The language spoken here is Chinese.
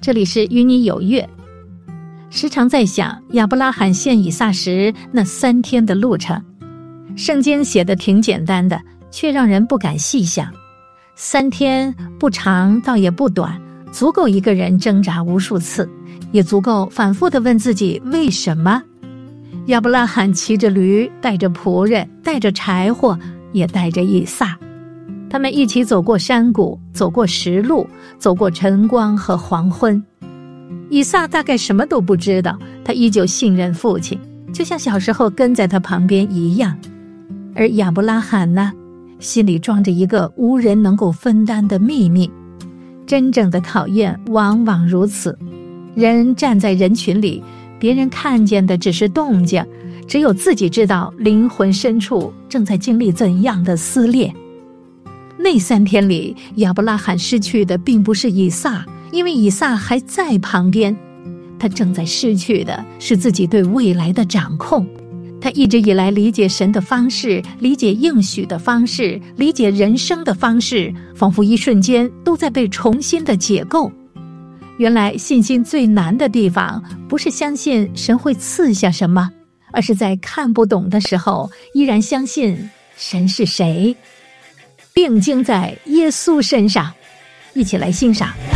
这里是与你有约。时常在想亚伯拉罕献以撒时那3天的路程，圣经写得挺简单的，却让人不敢细想。3天不长倒也不短，足够一个人挣扎无数次，也足够反复地问自己为什么。亚伯拉罕骑着驴，带着仆人，带着柴火，也带着以撒。他们一起走过山谷，走过石路，走过晨光和黄昏。以撒大概什么都不知道，他依旧信任父亲，就像小时候跟在他旁边一样。而亚伯拉罕呢，心里装着一个无人能够分担的秘密。真正的考验往往如此，人站在人群里，别人看见的只是动静，只有自己知道灵魂深处正在经历怎样的撕裂。那3天里，亚伯拉罕失去的并不是以撒，因为以撒还在旁边，他正在失去的是自己对未来的掌控。他一直以来理解神的方式，理解应许的方式，理解人生的方式，仿佛一瞬间都在被重新的解构。原来信心最难的地方，不是相信神会赐下什么，而是在看不懂的时候，依然相信神是谁。定睛在耶稣身上，一起来欣赏。